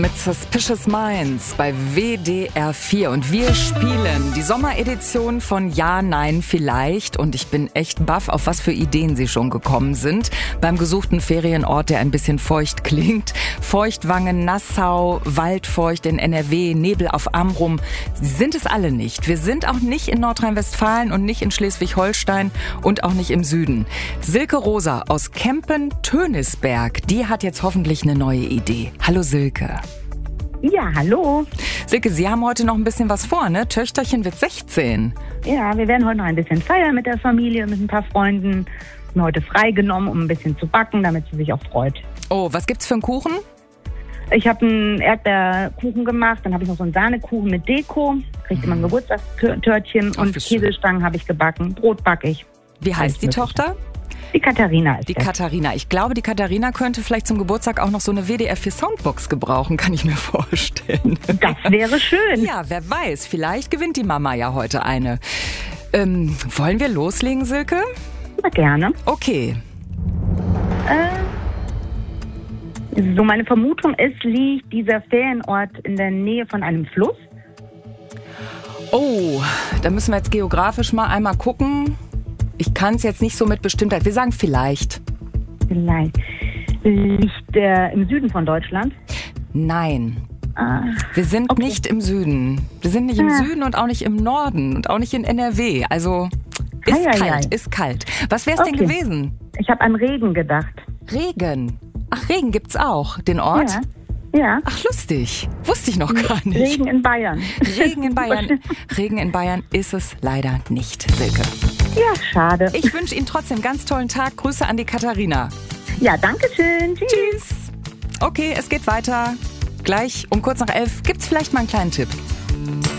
Mit Suspicious Minds bei WDR 4 und wir spielen die Sommeredition von Ja, Nein, Vielleicht und ich bin echt baff, auf was für Ideen Sie schon gekommen sind. Beim gesuchten Ferienort, der ein bisschen feucht klingt. Feuchtwangen, Nassau, Waldfeucht in NRW, Nebel auf Amrum. Sie sind es alle nicht. Wir sind auch nicht in Nordrhein-Westfalen und nicht in Schleswig-Holstein und auch nicht im Süden. Silke Rosa aus Kempen-Tönisberg, die hat jetzt hoffentlich eine neue Idee. Hallo Silke. Ja, hallo. Silke, Sie haben heute noch ein bisschen was vor, ne? Töchterchen wird 16. Ja, wir werden heute noch ein bisschen feiern mit der Familie, mit ein paar Freunden. Mir heute freigenommen, um ein bisschen zu backen, damit sie sich auch freut. Oh, was gibt's für einen Kuchen? Ich habe einen Erdbeerkuchen gemacht, dann habe ich noch so einen Sahnekuchen mit Deko. Kriegt immer ein Geburtstagstörtchen und Käsestangen habe ich gebacken. Brot backe ich. Wie heißt die Tochter? Die Katharina ist Die Katharina. Ich glaube, die Katharina könnte vielleicht zum Geburtstag auch noch so eine WDR 4 Soundbox gebrauchen, kann ich mir vorstellen. Das wäre schön. Ja, wer weiß, vielleicht gewinnt die Mama ja heute eine. Wollen wir loslegen, Silke? Na, gerne. Okay. So, meine Vermutung ist, liegt dieser Ferienort in der Nähe von einem Fluss? Oh, da müssen wir jetzt geografisch mal einmal gucken. Ich kann es jetzt nicht so mit Bestimmtheit. Wir sagen vielleicht. Vielleicht. Liegt der im Süden von Deutschland? Nein. Wir sind nicht im Süden. Wir sind nicht im Süden und auch nicht im Norden und auch nicht in NRW. Also ist kalt. Was wäre es denn gewesen? Ich habe an Regen gedacht. Regen? Ach, Regen gibt's auch, den Ort? Ja. Ach, lustig. Wusste ich noch gar nicht. Regen in Bayern. Regen in Bayern. Regen in Bayern ist es leider nicht, Silke. Ja, schade. Ich wünsche Ihnen trotzdem einen ganz tollen Tag. Grüße an die Katharina. Ja, danke schön. Tschüss. Okay, es geht weiter. Gleich um kurz nach 11 gibt's vielleicht mal einen kleinen Tipp.